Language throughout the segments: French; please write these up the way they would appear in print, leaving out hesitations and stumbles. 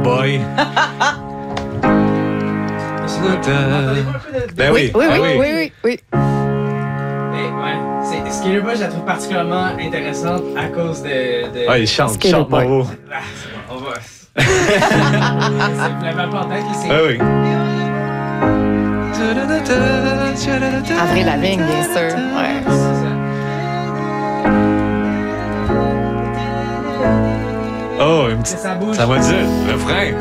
Boy. Ben oui. Oui. Skater Boy, je la trouve particulièrement intéressante à cause de... Ah, il chante Bravo. On va... Vous l'avez pas en tête, c'est... Ah oui. Avril Lavigne, bien sûr. Ouais. Oh, une petite... Ça m'a dit, le refrain.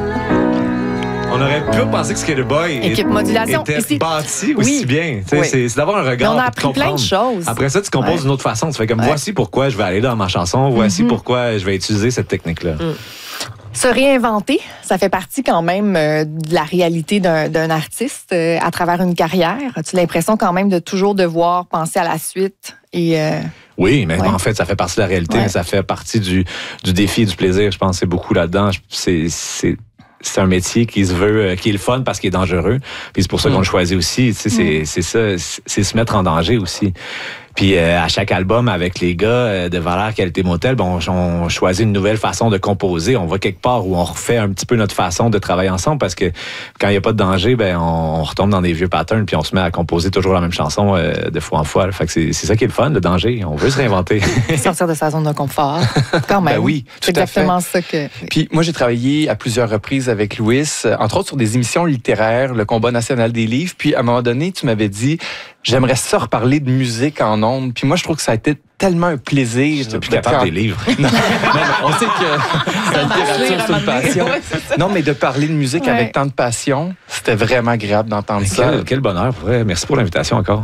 On aurait pu penser que Skater Boy était bâti aussi bien. Oui. C'est d'avoir un regard. Mais on a appris plein de choses. Après ça, tu composes d'une autre façon. Tu fais comme voici pourquoi je vais aller dans ma chanson, voici pourquoi je vais utiliser cette technique-là. Se réinventer, ça fait partie quand même de la réalité d'un artiste à travers une carrière. As-tu l'impression quand même de toujours devoir penser à la suite et oui, mais en fait, ça fait partie de la réalité, mais ça fait partie du défi et du plaisir. Je pense que c'est beaucoup là-dedans. C'est un métier qui se veut, qui est le fun parce qu'il est dangereux. Puis c'est pour ça qu'on le choisit aussi. C'est ça, c'est se mettre en danger aussi. Puis à chaque album avec les gars de Valeur Qualité Motel, on choisit une nouvelle façon de composer. On va quelque part où on refait un petit peu notre façon de travailler ensemble parce que quand il n'y a pas de danger, on retombe dans des vieux patterns puis on se met à composer toujours la même chanson de fois en fois. Fait que c'est ça qui est le fun, le danger. On veut se réinventer. Sortir de sa zone de confort, quand même. Ben oui, tout c'est à exactement fait. Ça que... Puis moi, j'ai travaillé à plusieurs reprises avec Louis, entre autres sur des émissions littéraires, le Combat national des livres. Puis à un moment donné, tu m'avais dit... J'aimerais ça reparler de musique en ondes. Puis moi, je trouve que ça a été tellement un plaisir. Je suis plus capable des livres. Non, on sait que la littérature, c'est une passion. Non, mais de parler de musique avec tant de passion, c'était vraiment agréable d'entendre ça. Quel bonheur. Merci pour l'invitation encore.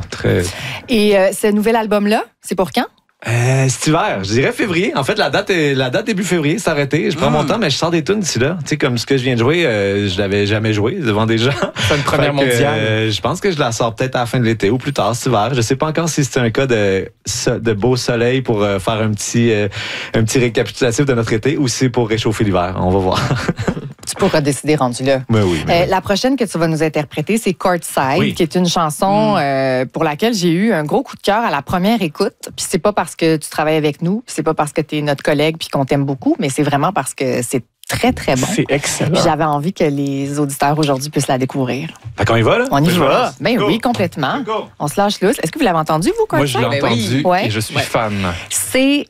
Et ce nouvel album-là, c'est pour quand? Cet hiver, je dirais février. En fait, la date début février, c'est arrêté. Je prends mon temps, mais je sors des tunes d'ici là. Tu sais, comme ce que je viens de jouer, je l'avais jamais joué devant des gens. C'est une première mondiale. Je pense que je la sors peut-être à la fin de l'été ou plus tard cet hiver. Je sais pas encore si c'est un cas de beau soleil pour faire un petit récapitulatif de notre été ou si c'est pour réchauffer l'hiver. On va voir. Tu pourras décider rendu là. Oui. La prochaine que tu vas nous interpréter, c'est Courtside, qui est une chanson pour laquelle j'ai eu un gros coup de cœur à la première écoute. Puis c'est pas parce que tu travailles avec nous, puis c'est pas parce que tu es notre collègue puis qu'on t'aime beaucoup, mais c'est vraiment parce que c'est très, très bon. C'est excellent. Puis j'avais envie que les auditeurs aujourd'hui puissent la découvrir. Fait qu'on y va, là? On y va. Ben oui, complètement. On se lâche lousse. Est-ce que vous l'avez entendu, vous, Courtside? Moi, je l'ai entendu et je suis fan. C'est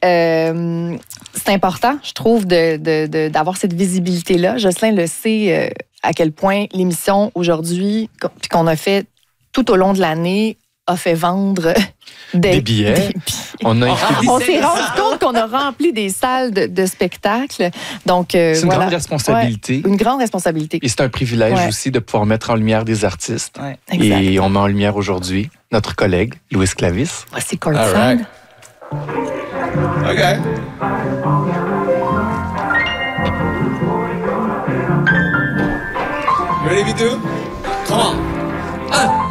important, je trouve, d'avoir cette visibilité-là. Jocelyn le sait à quel point l'émission aujourd'hui, puis qu'on a fait tout au long de l'année, a fait vendre des billets. On s'est rendu compte qu'on a rempli des salles de spectacle. Donc, c'est une grande responsabilité. Une grande responsabilité. Et c'est un privilège aussi de pouvoir mettre en lumière des artistes. Ouais. Et on met en lumière aujourd'hui notre collègue, Louis Clavis. Voici Courtside. OK. Ready, V2? Come on.